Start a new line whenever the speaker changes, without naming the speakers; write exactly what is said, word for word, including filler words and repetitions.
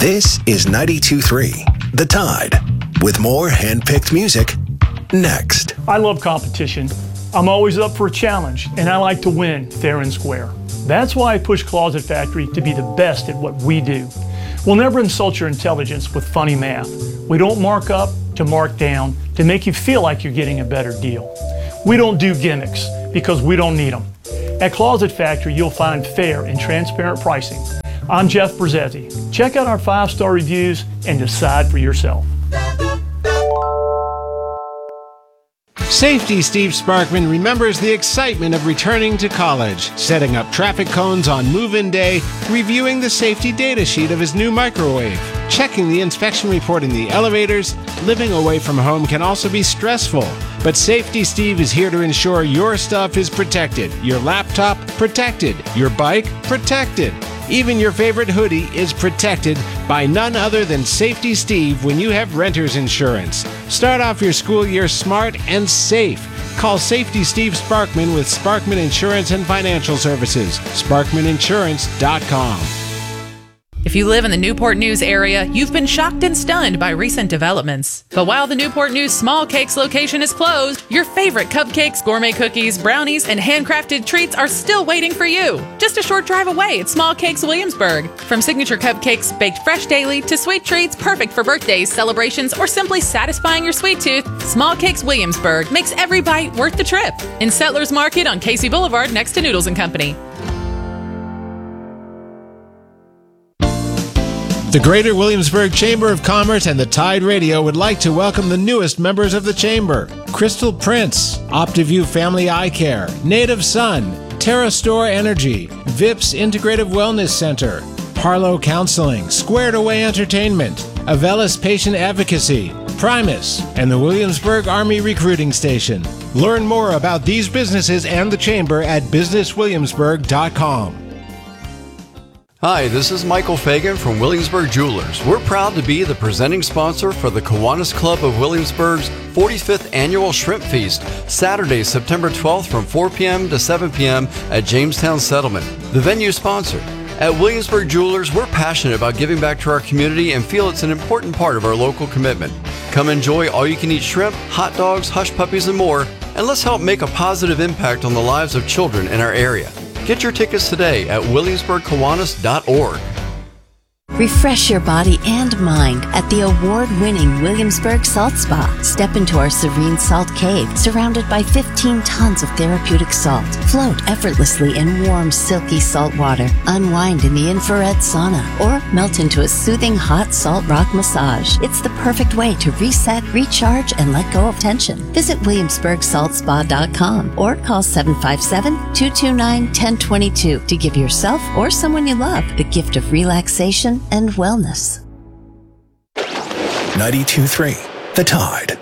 This is ninety-two point three, The Tide, with more hand-picked music next.
I love competition. I'm always up for a challenge, and I like to win fair and square. That's why I push Closet Factory to be the best at what we do. We'll never insult your intelligence with funny math. We don't mark up to mark down to make you feel like you're getting a better deal. We don't do gimmicks because we don't need them. At Closet Factory, you'll find fair and transparent pricing. I'm Jeff Brzezzi. Check out our five-star reviews and decide for yourself.
Safety Steve Sparkman remembers the excitement of returning to college, setting up traffic cones on move-in day, reviewing the safety data sheet of his new microwave, checking the inspection report in the elevators. Living away from home can also be stressful, but Safety Steve is here to ensure your stuff is protected, your laptop protected, your bike protected. Even your favorite hoodie is protected by none other than Safety Steve when you have renter's insurance. Start off your school year smart and safe. Call Safety Steve Sparkman with Sparkman Insurance and Financial Services. Sparkman Insurance dot com.
If you live in the Newport News area, you've been shocked and stunned by recent developments. But while the Newport News Small Cakes location is closed, your favorite cupcakes, gourmet cookies, brownies, and handcrafted treats are still waiting for you. Just a short drive away at Small Cakes Williamsburg. From signature cupcakes baked fresh daily to sweet treats perfect for birthdays, celebrations, or simply satisfying your sweet tooth, Small Cakes Williamsburg makes every bite worth the trip. In Settlers Market on Casey Boulevard next to Noodles and Company.
The Greater Williamsburg Chamber of Commerce and the Tide Radio would like to welcome the newest members of the Chamber: Crystal Prince, OptiView Family Eye Care, Native Sun, TerraStore Energy, Vips Integrative Wellness Center, Harlow Counseling, Squared Away Entertainment, Avelis Patient Advocacy, Primus, and the Williamsburg Army Recruiting Station. Learn more about these businesses and the Chamber at business williamsburg dot com.
Hi, this is Michael Fagan from Williamsburg Jewelers. We're proud to be the presenting sponsor for the Kiwanis Club of Williamsburg's forty-fifth Annual Shrimp Feast, Saturday, September twelfth from four p.m. to seven p.m. at Jamestown Settlement. The venue sponsor. At Williamsburg Jewelers, we're passionate about giving back to our community and feel it's an important part of our local commitment. Come enjoy all-you-can-eat shrimp, hot dogs, hush puppies, and more, and let's help make a positive impact on the lives of children in our area. Get your tickets today at williamsburg kiwanis dot org.
Refresh your body and mind at the award-winning Williamsburg Salt Spa. Step into our serene salt cave, surrounded by fifteen tons of therapeutic salt. Float effortlessly in warm, silky salt water. Unwind in the infrared sauna, or melt into a soothing hot salt rock massage. It's the perfect way to reset, recharge, and let go of tension. Visit williamsburg salt spa dot com or call seven five seven, two two nine, one zero two two to give yourself or someone you love the gift of relaxation and wellness.
ninety-two point three, The Tide.